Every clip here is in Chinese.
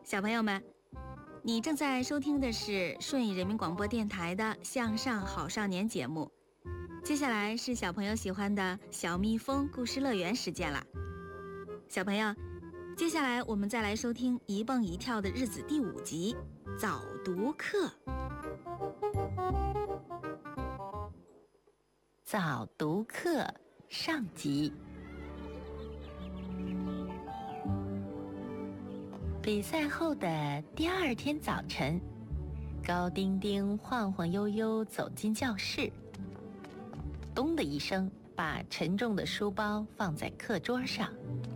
小朋友们，你正在收听的是顺义人民广播电台的向上好少年节目。接下来是小朋友喜欢的小蜜蜂故事乐园时间了。小朋友，接下来我们再来收听一蹦一跳的日子第5集早读课。 早读课上集。比赛后的第2天早晨，高丁丁晃晃悠悠走进教室，咚的一声把沉重的书包放在课桌上。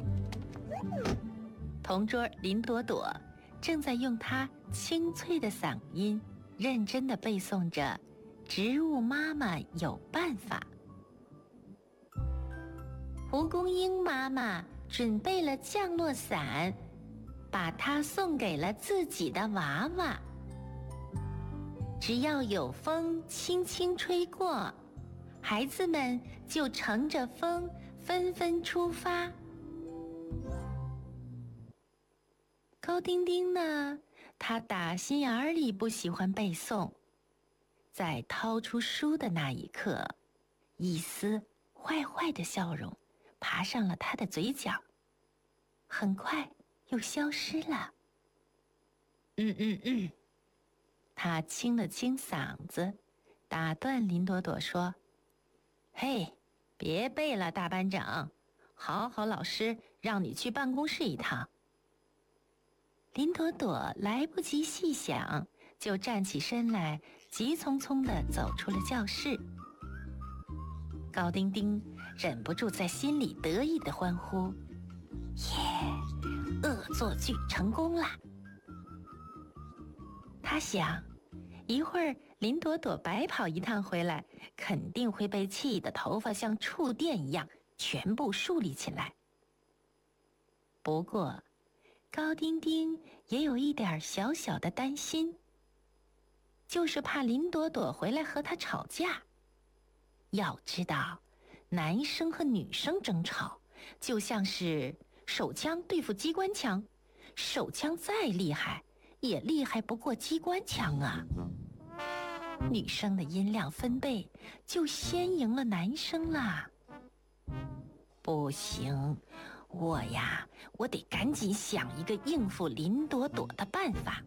同桌林朵朵正在用她清脆的嗓音认真地背诵着植物妈妈有办法。蒲公英妈妈准备了降落伞，把它送给了自己的娃娃。只要有风轻轻吹过，孩子们就乘着风纷纷出发。高丁丁呢，他打心眼里不喜欢背诵，在掏出书的那一刻，一丝坏坏的笑容爬上了他的嘴角，很快又消失了。他清了清嗓子，打断林朵朵说：“嘿，别背了，大班长，好好老师让你去办公室一趟。”林朵朵来不及细想，就站起身来，急匆匆地走出了教室。高丁丁忍不住在心里得意地欢呼：“耶，恶作剧成功啦！”他想，一会儿林朵朵白跑一趟回来，肯定会被气得头发像触电一样全部竖立起来。不过高丁丁也有一点小小的担心，就是怕林朵朵回来和他吵架。要知道，男生和女生争吵就像是手枪对付机关枪，手枪再厉害也厉害不过机关枪啊。女生的音量分贝就先赢了男生啦。不行，我得赶紧想一个应付林朵朵的办法。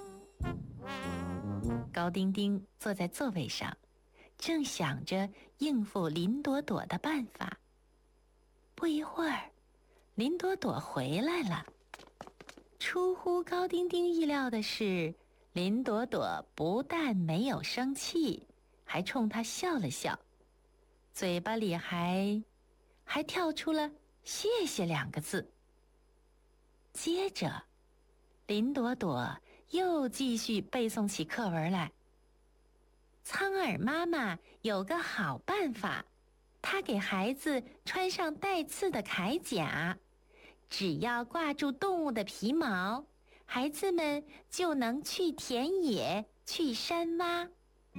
高丁丁坐在座位上，正想着应付林朵朵的办法。不一会儿，林朵朵回来了。出乎高丁丁意料的是，林朵朵不但没有生气，还冲他笑了笑，嘴巴里还跳出了谢谢2个字。接着林朵朵又继续背诵起课文来。苍耳妈妈有个好办法，她给孩子穿上带刺的铠甲，只要挂住动物的皮毛，孩子们就能去田野，去山洼。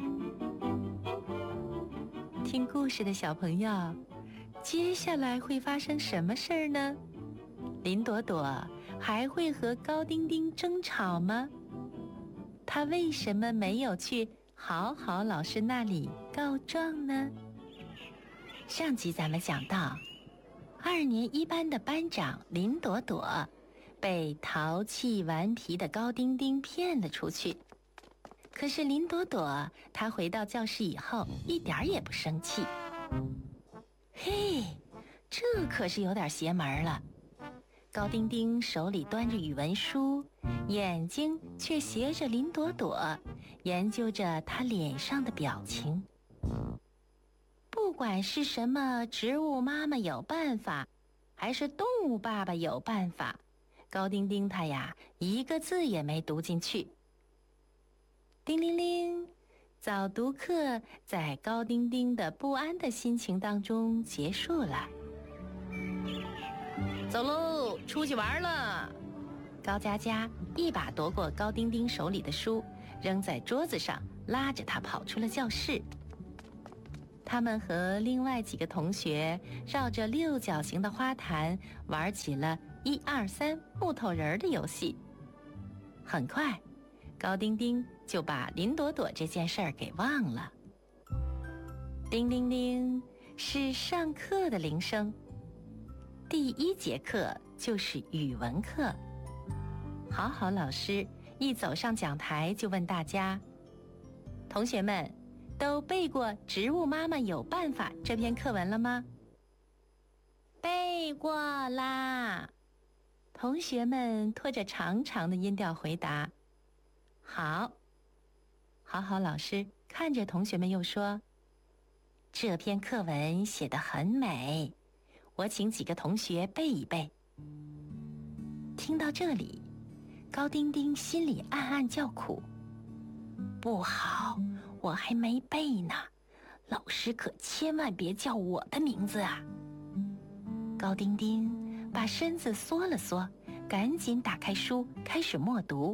听故事的小朋友，接下来会发生什么事儿呢？林朵朵还会和高丁丁争吵吗？她为什么没有去好好老师那里告状呢？上集咱们讲到，2年1班的班长林朵朵被淘气顽皮的高丁丁骗了出去。可是林朵朵她回到教室以后一点也不生气。嘿，这可是有点邪门了。高丁丁手里端着语文书，眼睛却斜着林朵朵，研究着她脸上的表情。不管是什么植物妈妈有办法，还是动物爸爸有办法，高丁丁他呀一个字也没读进去。叮铃铃，早读课在高丁丁的不安的心情当中结束了。走喽，出去玩了！高佳佳一把夺过高丁丁手里的书，扔在桌子上，拉着他跑出了教室。他们和另外几个同学绕着6角形的花坛玩起了1、2、3木头人的游戏。 很快，高丁丁就把林朵朵这件事儿给忘了。叮铃铃，是上课的铃声。第1节课就是语文课。好好老师一走上讲台就问大家：同学们，都背过《植物妈妈有办法》这篇课文了吗？背过啦！同学们拖着长长的音调回答。好。好好老师看着同学们又说：这篇课文写得很美，我请几个同学背一背。听到这里，高丁丁心里暗暗叫苦：不好，我还没背呢，老师可千万别叫我的名字啊！高丁丁把身子缩了缩，赶紧打开书，开始默读。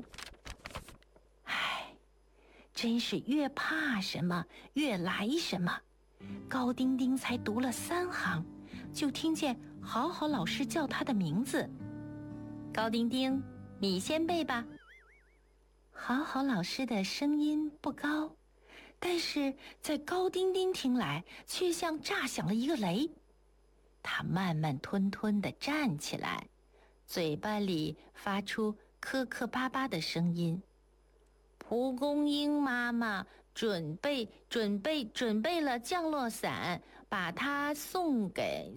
真是越怕什么越来什么。高丁丁才读了3行，就听见好好老师叫他的名字：高丁丁，你先背吧。好好老师的声音不高，但是在高丁丁听来却像炸响了一个雷。他慢慢吞吞地站起来，嘴巴里发出磕磕巴巴的声音：蒲公英妈妈准备了降落伞，把它送给。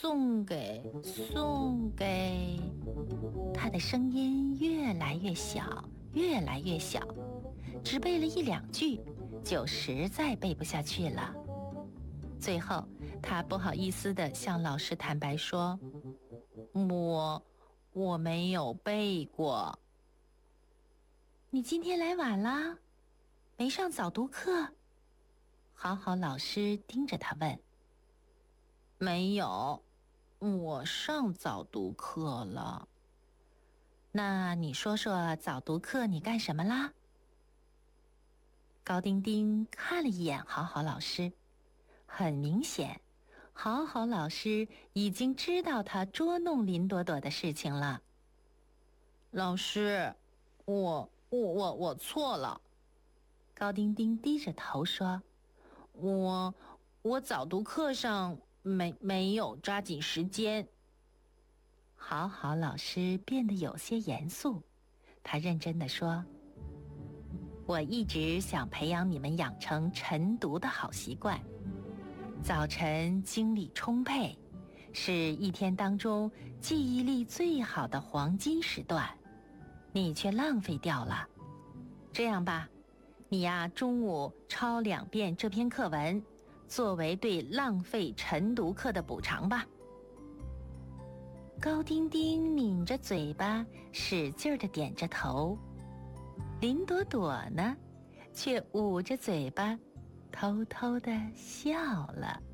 他的声音越来越小，越来越小，只背了1、2句，就实在背不下去了。最后，他不好意思地向老师坦白说：我没有背过。你今天来晚啦？没上早读课？好好老师盯着他问。没有，我上早读课了。那你说说早读课你干什么啦？高丁丁看了一眼好好老师，很明显，好好老师已经知道他捉弄林朵朵的事情了。老师，我错了。高丁丁低着头说：我早读课上没有抓紧时间。好好老师变得有些严肃，他认真地说：我一直想培养你们养成晨读的好习惯。早晨精力充沛，是一天当中记忆力最好的黄金时段，你却浪费掉了。这样吧，你呀，中午抄2遍这篇课文，作为对浪费晨读课的补偿吧。高丁丁抿着嘴巴，使劲地点着头。林朵朵呢，却捂着嘴巴，偷偷地笑了。